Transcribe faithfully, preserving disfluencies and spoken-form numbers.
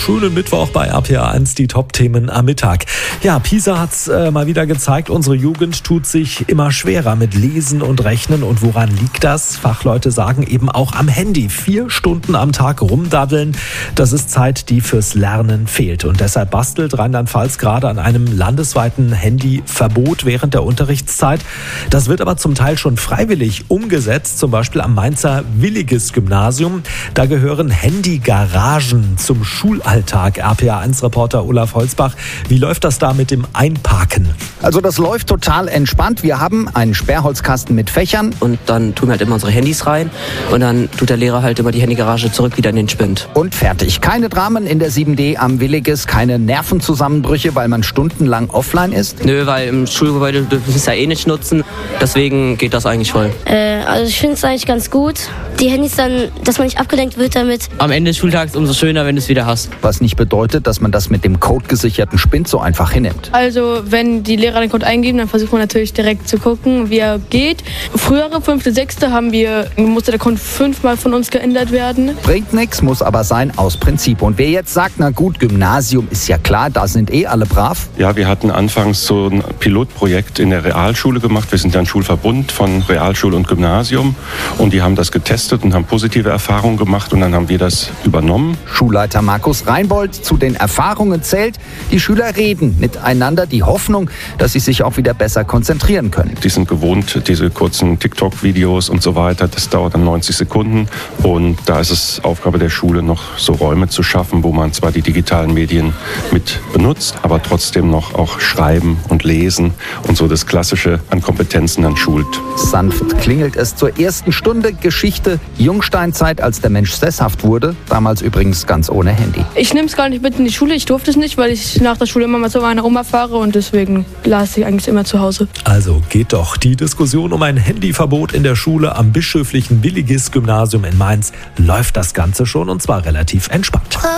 schönen Mittwoch bei R P R eins, die Top-Themen am Mittag. Ja, PISA hat's äh, mal wieder gezeigt, unsere Jugend tut sich immer schwerer mit Lesen und Rechnen. Und woran liegt das? Fachleute sagen eben auch am Handy. Vier Stunden am Tag rumdaddeln, das ist Zeit, die fürs Lernen fehlt. Und deshalb bastelt Rheinland-Pfalz gerade an einem landesweiten Handyverbot während der Unterrichtszeit. Das wird aber zum Teil schon freiwillig umgesetzt, zum Beispiel am Mainzer Williges-Gymnasium. Da gehören Handygaragen zum Schulalltag. R P R eins-Reporter Olaf Holzbach, wie läuft das da mit dem Einparken? Also das läuft total entspannt. Wir haben einen Sperrholzkasten mit Fächern. Und dann tun wir halt immer unsere Handys rein und dann tut der Lehrer halt immer die Handygarage zurück wieder in den Spind. Und fertig. Keine Dramen in der sieben D am Williges, keine Nervenzusammenbrüche, weil man stundenlang offline ist? Nö, weil im Schulgebäude dürfen wir es ja eh nicht nutzen. Deswegen geht das eigentlich voll. Äh, also ich finde es eigentlich ganz gut. Die Handys dann, dass man nicht abgelenkt wird damit. Am Ende des Schultags umso schöner, wenn du es wieder hast. Was nicht bedeutet, dass man das mit dem codegesicherten Spind so einfach hinnimmt. Also wenn die Lehrer den Code eingeben, dann versucht man natürlich direkt zu gucken, wie er geht. Frühere fünfte, sechste haben wir, musste der Code fünfmal von uns geändert werden. Bringt nichts, muss aber sein aus Prinzip. Und wer jetzt sagt, na gut, Gymnasium ist ja klar, da sind eh alle brav. Ja, wir hatten anfangs so ein Pilotprojekt in der Realschule gemacht. Wir sind ja ein Schulverbund von Realschule und Gymnasium und die haben das getestet und haben positive Erfahrungen gemacht und dann haben wir das übernommen. Schulleiter Markus Reinbold, zu den Erfahrungen zählt, die Schüler reden miteinander, die Hoffnung, dass sie sich auch wieder besser konzentrieren können. Die sind gewohnt, diese kurzen TikTok-Videos und so weiter, das dauert dann neunzig Sekunden und da ist es Aufgabe der Schule, noch so Räume zu schaffen, wo man zwar die digitalen Medien mit benutzt, aber trotzdem noch auch schreiben und lesen und so das Klassische an Kompetenzen dann schult. Sanft klingelt es zur ersten Stunde Geschichte Jungsteinzeit, als der Mensch sesshaft wurde, damals übrigens ganz ohne Handy. Ich nehme es gar nicht mit in die Schule, ich durfte es nicht, weil ich nach der Schule immer mal zu meiner Oma fahre und deswegen las ich eigentlich immer zu Hause. Also geht doch. Die Diskussion um ein Handyverbot in der Schule am bischöflichen Williges-Gymnasium in Mainz läuft das Ganze schon und zwar relativ entspannt.